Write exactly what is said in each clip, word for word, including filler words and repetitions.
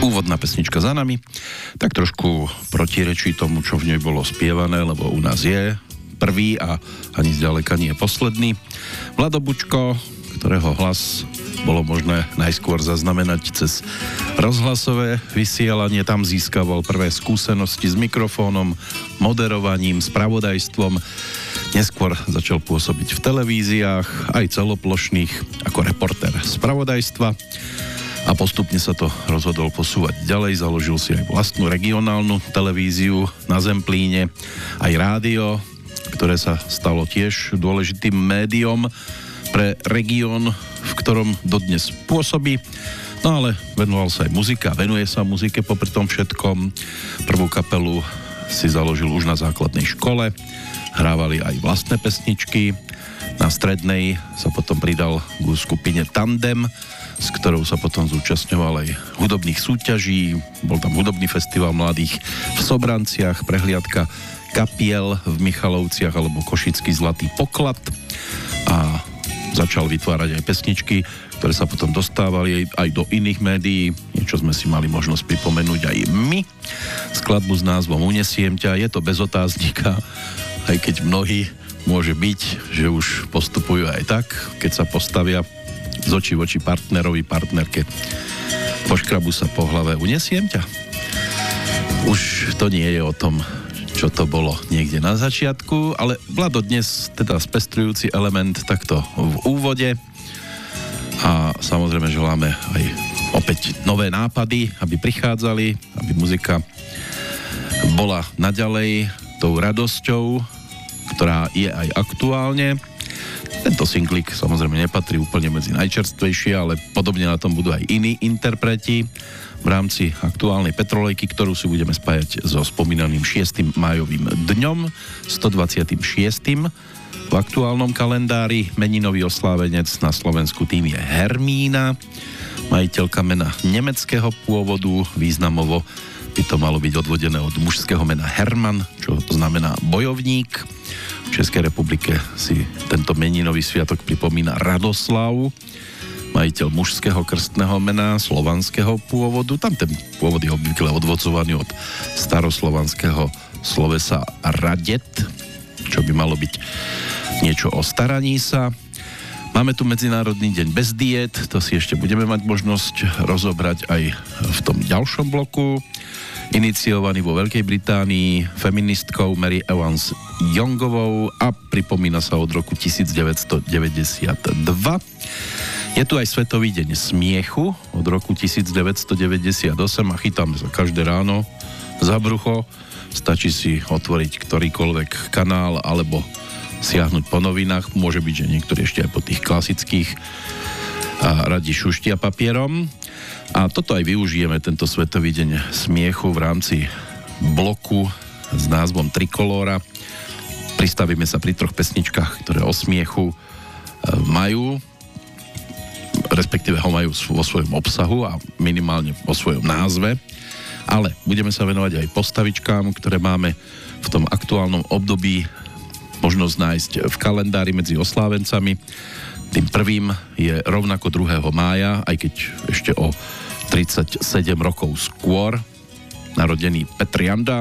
Úvodná pesnička za nami, tak trošku protirečí tomu, čo v nej bolo spievané, lebo u nás je prvý a ani zďaleka nie posledný. Vlado Bučko, ktorého hlas bolo možné najskôr zaznamenať cez rozhlasové vysielanie, tam získaval prvé skúsenosti s mikrofónom, moderovaním, spravodajstvom. Neskôr začal pôsobiť v televíziách, aj celoplošných, ako reportér spravodajstva. A postupne sa to rozhodol posúvať ďalej, založil si aj vlastnú regionálnu televíziu na Zemplíne, aj rádio, ktoré sa stalo tiež dôležitým médiom pre región, v ktorom dodnes pôsobí. No ale venoval sa aj muzika, venuje sa muzike popri tom všetkom. Prvú kapelu si založil už na základnej škole, hrávali aj vlastné pesničky. Na strednej sa potom pridal k skupine Tandem, s ktorou sa potom zúčastňoval aj hudobných súťaží. Bol tam hudobný festival mladých v Sobranciach, prehliadka kapiel v Michalovciach alebo Košický zlatý poklad. A začal vytvárať aj pesničky, ktoré sa potom dostávali aj do iných médií. Niečo sme si mali možnosť pripomenúť aj my. Skladbu s názvom Unesiem ťa, je to bez otáznika, aj keď mnohí môže byť, že už postupujú aj tak, keď sa postavia z očí v oči partnerovi, partnerke, poškrabu sa po hlave, unesiem ťa. Už to nie je o tom, čo to bolo niekde na začiatku, ale Vlado dnes teda spestrujúci element takto v úvode a samozrejme želáme aj opäť nové nápady, aby prichádzali, aby muzika bola naďalej tou radosťou, ktorá je aj aktuálne. Tento singlik samozrejme nepatrí úplne medzi najčerstvejšie, ale podobne na tom budú aj iní interpreti v rámci aktuálnej Petrolejky, ktorú si budeme spájať so spomínaným šiestym májovým dňom, stodvadsiatym šiestym v aktuálnom kalendári. Meninový oslávenec na Slovensku tým je Hermína, majiteľka mena nemeckého pôvodu, významovo by to malo byť odvodené od mužského mena Herman, čo znamená bojovník. V Českej republike si tento meninový sviatok pripomína Radoslav, majiteľ mužského krstného mena slovanského pôvodu. Tam ten pôvod je obvykle odvodzovaný od staroslovanského slovesa radet, čo by malo byť niečo o staraní sa. Máme tu Medzinárodný deň bez diét, to si ešte budeme mať možnosť rozobrať aj v tom ďalšom bloku. Iniciovaný vo Veľkej Británii feministkou Mary Evans Youngovou a pripomína sa od roku devätnásťstodeväťdesiatdva. Je tu aj Svetový deň smiechu od roku devätnásťstodeväťdesiatosem a chytáme sa každé ráno za brucho. Stačí si otvoriť ktorýkoľvek kanál alebo siahnuť po novinách. Môže byť, že niektorí ešte aj po tých klasických a radi šuštia papierom. A toto aj využijeme, tento Svetový deň smiechu v rámci bloku s názvom Trikolóra. Pristavíme sa pri troch pesničkách, ktoré o smiechu majú, respektíve ho majú vo svojom obsahu a minimálne vo svojom názve. Ale budeme sa venovať aj postavičkám, ktoré máme v tom aktuálnom období možnosť nájsť v kalendári medzi oslávencami. Tým prvým je rovnako druhého mája, aj keď ešte o tridsaťsedem rokov skôr, narodený Petr Janda.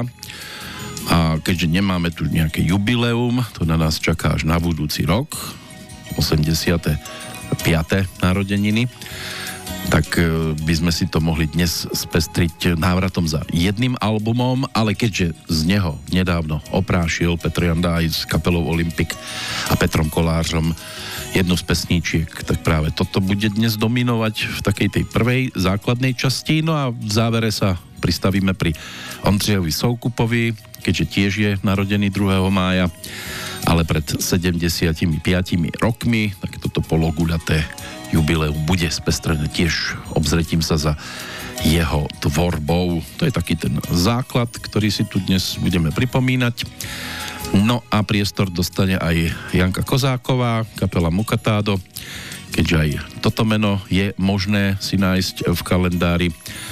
A keďže nemáme tu nejaké jubileum, to na nás čaká až na budúci rok, osemdesiate piate narodeniny, tak by sme si to mohli dnes spestriť návratom za jedným albumom, ale keďže z neho nedávno oprášil Petr Janda aj s kapelou Olympik a Petrom Kolářom jednu z pesníčiek, tak práve toto bude dnes dominovať v takej tej prvej základnej časti. No a v závere sa pristavíme pri Ondřejovi Soukupovi, keďže tiež je narodený druhého mája, ale pred sedemdesiatimi piatimi rokmi, tak toto pologuľaté jubileum bude spestrené tiež obzretím sa za jeho tvorbou. To je taký ten základ, ktorý si tu dnes budeme pripomínať. No a priestor dostane aj Janka Kozáková, kapela Mukatádo, keďže aj toto meno je možné si nájsť v kalendári,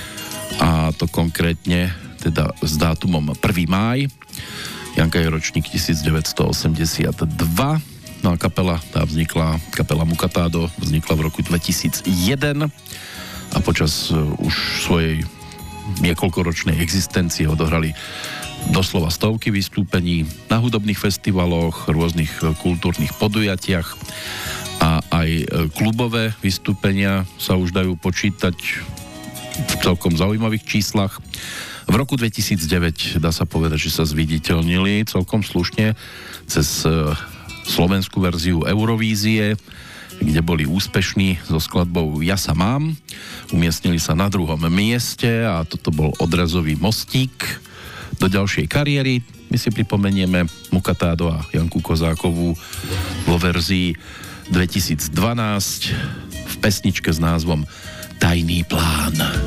a to konkrétne teda s dátumom prvý máj. Janka je ročník devätnásťstoosemdesiatdva. No a kapela tá vznikla, kapela Mukatádo vznikla v roku dvetisícjeden a počas už svojej niekoľkoročnej existencie odohrali doslova stovky vystúpení na hudobných festivaloch, rôznych kultúrnych podujatiach a aj klubové vystúpenia sa už dajú počítať v celkom zaujímavých číslach. V roku dvetisícdeväť dá sa povedať, že sa zviditeľnili celkom slušne cez slovenskú verziu Eurovízie, kde boli úspešní so skladbou Ja sa mám. Umiestnili sa na druhom mieste a toto bol odrazový mostík do ďalšej kariéry. My si pripomenieme Mukatádo a Janku Kozákovú vo verzii dvetisícdvanásť v pesničke s názvom Tajný plán.